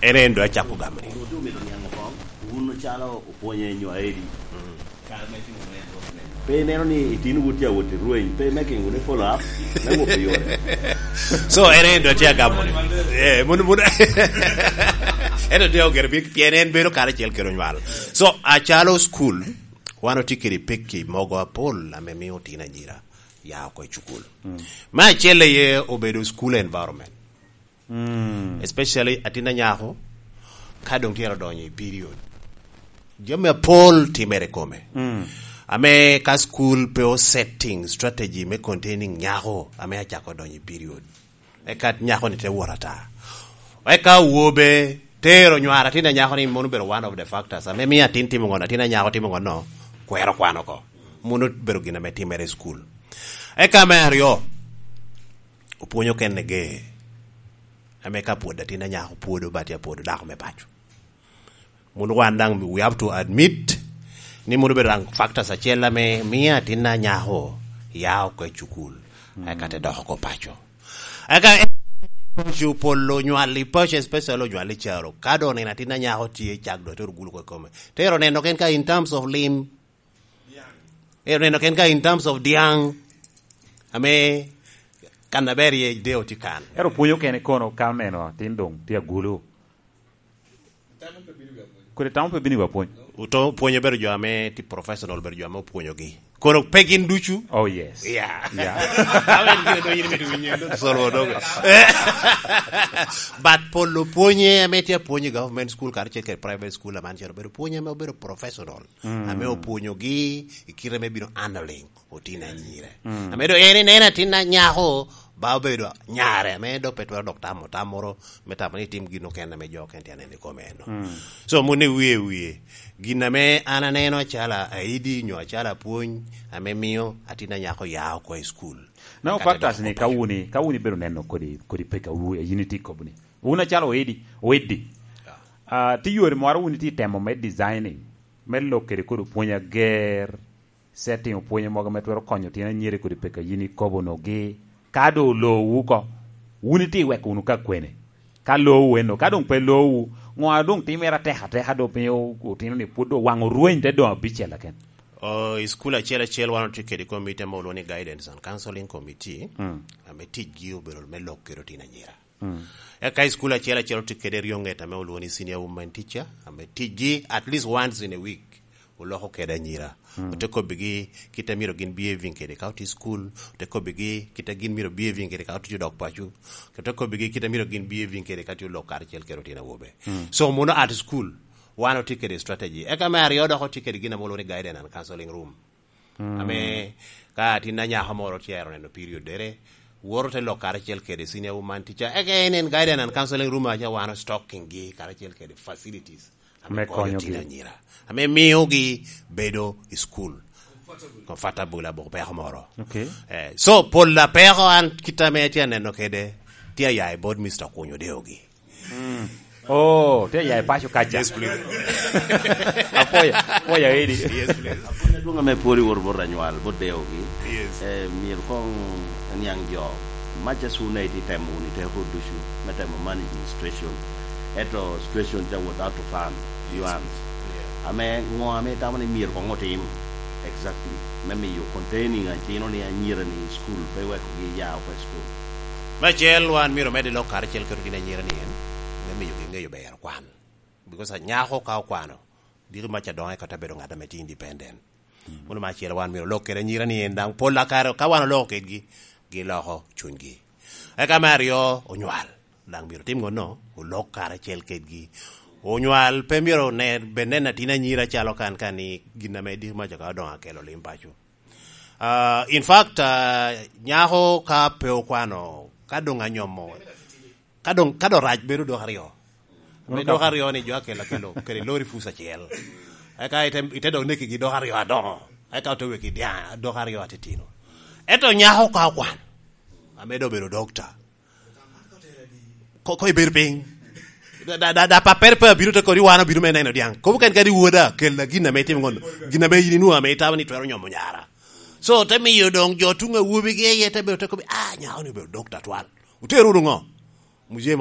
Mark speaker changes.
Speaker 1: Erendo achako gamri.
Speaker 2: Uno chalo oponye nywaedi. Pe neno ni itinu wutia wuti ruin. Pe making une follow up. Nemo piyore.
Speaker 1: So erendo achako gamri. Mun. Eno deo gerbi pienen bero kare chel kero nyual. So achalo school. Wano tikiri peki mogo apol amemi otina nyira. Ya kwa chukul. Ma chele ye obedo school environment. Especially atina nyaho. Kadong tiara donye period. Jome Paul timere kome. Ame ka school peo setting strategy me containing nyaho ame achako donye period. Eka nyaho ni te warata. Eka uobe tero nywara tina nyaho ni munu bero one of the factors. Ame mi atin timu ngona tina nyaho timu ngono kwero kwano ko. Munu bero gina me timere school. Eka me ario uponyo kenege. Ame ka puoda tina nyaho puodo batia puodo dako me pacho. Munu wandang we have to admit ni munu berang factors achela me mia tina nyaho yao kwa chukul. Eka te doho ko pacho. Eka pocho polo nyuali pocho especially nyuali charo. Kado nena tina nyaho tiye chagdo tero gulu kwa kome. Tero neno kenka in terms of limb. Tero neno kenka in terms of diang. Ame kanaberi deo tikan.
Speaker 3: Ero puyo kene kono kameno tindong tia gulu. Kure tamu pe bini waponyo.
Speaker 1: Uto ponyo beru jo ame ti professional beru jo ame ponyo gi. Kono pegin duchu.
Speaker 3: Oh yes.
Speaker 1: Yeah.
Speaker 3: Yeah.
Speaker 1: But polo ponye ame ti ponyo government school karche ke private school aman chero beru ponyo ame beru professional. Ame ponyo gi ikire me biro handling otina nyire. Ame do ene nena tina nyaho babedo nyare me do petwa doctor motamoro metamani tim gino kenda me jo kenti anene komeno. So mune wie gina me ananeno chala aidi nyo chala puony ame mio atina nyako yao kwa school.
Speaker 3: Now factors ni kawuni beru neno kodi peka unity kobuni. Una chala wedi. Ti yore mwaro unity temo me designing. Me lokere kodu puonya ger setting puonya moga metwero konyo tina nyire kodi peka yini kobono ge kado lowu ko unity wek unu ka kwene ka lowu eno kado pe lowu ngwa dong timera teha do pe o tino ni pudo wango ruin te do bichela ken
Speaker 1: school achela wano tikedi committee mo ni guidance and counseling committee ame tijio bero me lokero tina nyira ka school achela tikedi riongeta me uloni senior woman teacher ame tiji at least once in a week uloho keda nyira uteko bigi kita miro gin behaving kede kauti school uteko bigi kita gin miro behaving kede kauti judok pachu uteko bigi kita miro gin behaving kede kauti lokar chel kerotina wobe so mono at school wano tikede strategy eka mari yodo ho tikede gina molo ni guidance and counseling room ame ka tina nya hamoro tiero no period dere worote lokar chel kede senior woman teacher eka enen guidance and counseling room aja wano stocking gi kar chel kede facilities
Speaker 3: ame konyo
Speaker 1: tina nyira ame miogi bedo school comfortable abo pego moro
Speaker 3: okay
Speaker 1: so por la pego an kitameti aneno kede tia ya board Mr. Kunyo deogi
Speaker 3: oh tia ya pacho kacha
Speaker 1: yes please
Speaker 3: apoya edi
Speaker 1: yes please
Speaker 2: Apone dunga me pori worbora nyual bo deogi
Speaker 1: yes
Speaker 2: mir kong nyang jo macha sunai di temu ni te hodushu metemo manage administration eto situation ja without to farm yuan ame ngo ame tamani mir ko ngotim exactly meme you containing a chino ni anyira ni school pe wa ko ya ko school
Speaker 1: ma chel wan miro mede lo kar chel kero nyira ni en meme you ngeyo ber kwan because nyako ka kwano diri ma cha don ka tabedo ngada meti independent muno ma chel wan miro lo kero nyira ni en dang pola kar ka wan lo ke gi lo ho chungi e ka mario onywal dang miro tim ngono o lo kar chel ke gi onyual pemiro ne benena tina nyira chalo kan kani gina medi ma jaka don akelo limpacho in fact nyaho ka peo kwano kadong anyomo kadong raj beru do hario me do hario ni jo akela kelo kele lori fusa chel aka ite do neki gi do hario adon aka to weki dia do hario atetino eto nyaho ka kwan amedo beru doctor ko iberping da paper pa biru te ko riwana biru me neno diang ko ken kadi woda kel na gina meti ngono gina be yini nu ame tawni twero nyomo nyara so te mi yodong jotunga wubi ge yete be te ko nyaoni be doctor twan uteru ngo muje